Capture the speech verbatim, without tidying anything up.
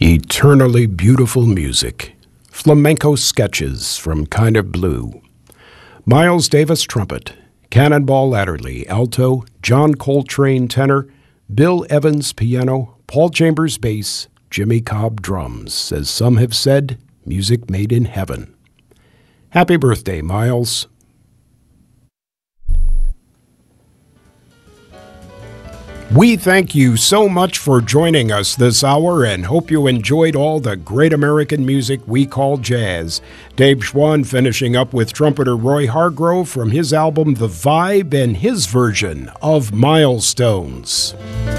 Eternally beautiful music. Flamenco sketches from Kind of Blue. Miles Davis, trumpet. Cannonball Adderley, alto. John Coltrane, tenor. Bill Evans, piano. Paul Chambers, bass. Jimmy Cobb, drums. As some have said, music made in heaven. Happy birthday, Miles. We thank you so much for joining us this hour and hope you enjoyed all the great American music we call jazz. Dave Schwann finishing up with trumpeter Roy Hargrove from his album The Vibe and his version of Milestones.